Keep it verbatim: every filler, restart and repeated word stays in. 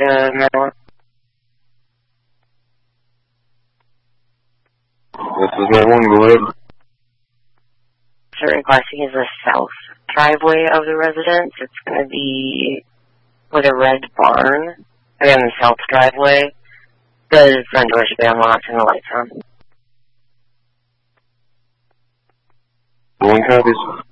to Maryland. This is Maryland, go ahead. So requesting is the south driveway of the residence. It's going to be with a red barn. Again, the south driveway. The front door should be unlocked and the lights on. One copies.